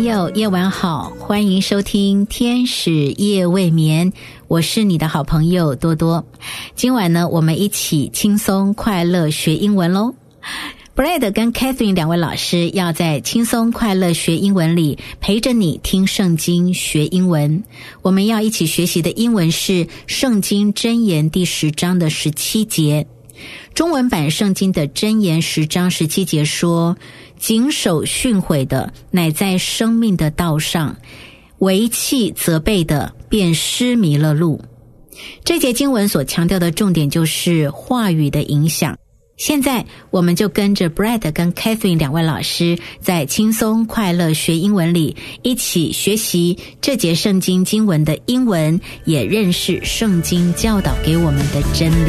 友，夜晚好，欢迎收听天使夜未眠，我是你的好朋友多多。今晚呢，我们一起轻松快乐学英文咯。Brad 跟 Catherine 两位老师要在轻松快乐学英文里陪着你听圣经学英文。我们要一起学习的英文是圣经箴言第10章的17节。中文版圣经的箴言10章17节说，谨守训诲的乃在生命的道上，违弃责备的便失迷了路。这节经文所强调的重点就是话语的影响。现在我们就跟着 Brad 跟 Catherine 两位老师在轻松快乐学英文里一起学习这节圣经经文的英文，也认识圣经教导给我们的真理。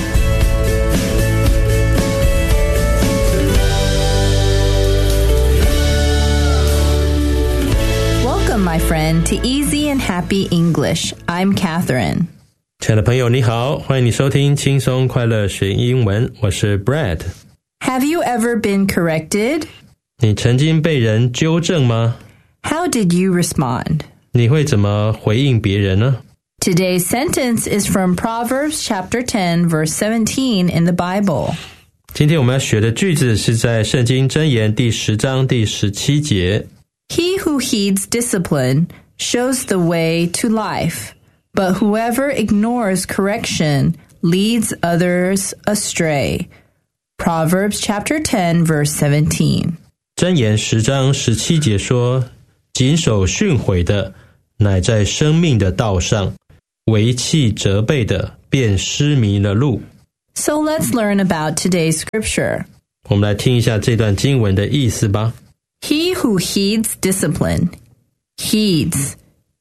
Welcome, my friend, to Easy and Happy English. I'm Catherine. 亲爱的朋友你好，欢迎你收听轻松快乐学英文，我是 Brad。 Have you ever been corrected? 你曾经被人纠正吗？ How did you respond? 你会怎么回应别人呢？ Today's sentence is from Proverbs chapter 10, verse 17 in the Bible. 今天我们要学的句子是在圣经箴言第10章第17节。 He who heeds discipline shows the way to life.But whoever ignores correction leads others astray. Proverbs chapter 10, verse 17. 箴言10章17节说，谨守训诲的乃在生命的道上，违弃责备的便失迷了路。 So let's learn about today's scripture. 我们来听一下这段经文的意思吧。 He who heeds discipline. Heeds.Heeds,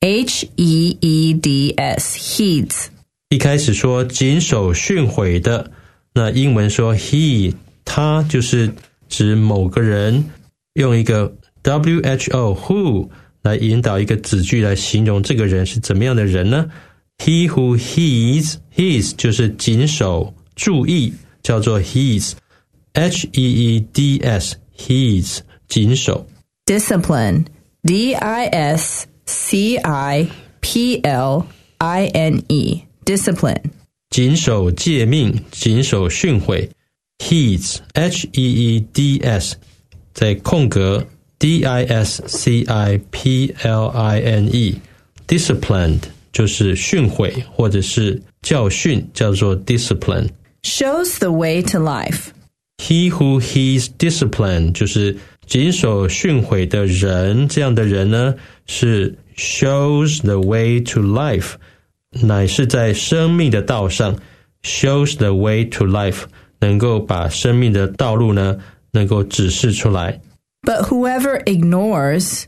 heeds. 一开始说谨守训诲的，那英文说 he， 他就是指某个人，用一个 who 来引导一个子句来形容这个人是怎么样的人呢？ He who heeds 就是谨守注意，叫做 heeds heeds heeds 谨守。 Discipline D-I-S-C-I-P-L-I-N-E Discipline 谨守诫命，谨守训诲。 Heeds H-E-E-D-S 在空格 D-I-S-C-I-P-L-I-N-E Disciplined 就是训诲或者是教训，叫做 discipline。 Shows the way to life. He who heeds discipline 就是谨守训诲的人，这样的人呢是 shows the way to life， 乃是在生命的道上 shows the way to life， 能够把生命的道路呢能够指示出来。 But whoever ignore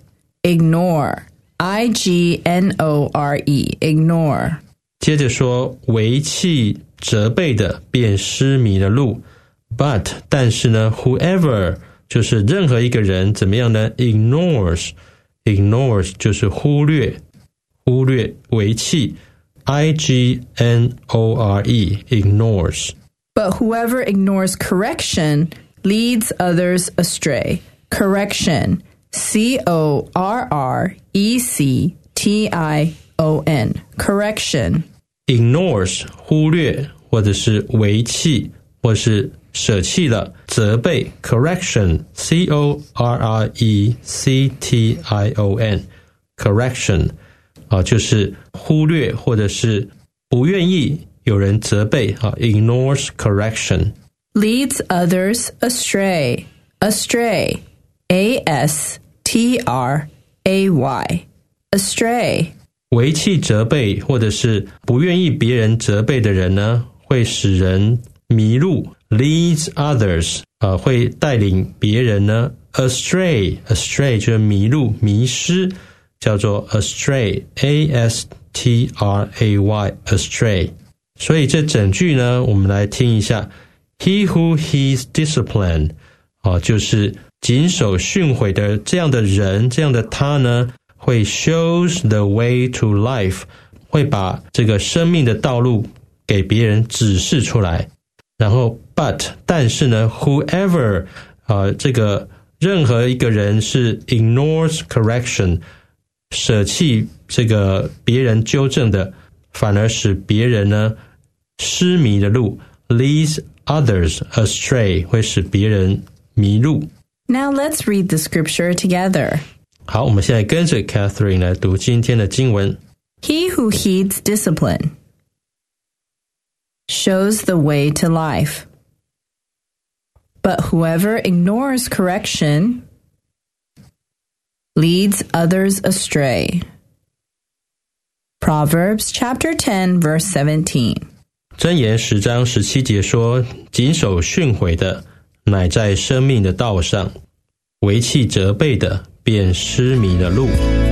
I-G-N-O-R-E ignore 接着说违弃责备的便失迷了路， but 但是呢 whoever就是任何一个人怎么样呢？ ignores 就是忽略违弃 I-G-N-O-R-E ignores. But whoever ignores correction leads others astray. Correction C-O-R-R-E-C-T-I-O-N Correction ignores 忽略或者是违弃或是舍弃了责备 correction C-O-R-R-E-C-T-I-O-N correction 就是忽略或者是不愿意有人责備 ignores correction. Leads others astray. Astray. A-S-T-R-A-Y. Astray. 违棄責備或者是不願意別人責備的人呢，會使人迷路。Leads others 會帶領別人呢 astray 就是迷路迷失，叫做 astray A-S-T-R-A-Y astray。 所以這整句呢我們來聽一下 He who heeds discipline 就是謹守訓誨的這樣的人，這樣的他呢會 shows the way to life 會把這個生命的道路給別人指示出來。然後 but 但是呢 whoever這個任何一个人是 ignores correction， 舍弃这个别人纠正的，反而使别人呢失迷的路 leads others astray， 会使别人迷路。 Now let's read the scripture together. 好，我们现在跟着 Catherine 来读今天的经文。 He who heeds discipline shows the way to life, but whoever ignores correction leads others astray. Proverbs chapter 10 verse 17. 箴言10章17节说，谨守训诲的乃在生命的道上，违弃责备的便失迷了路。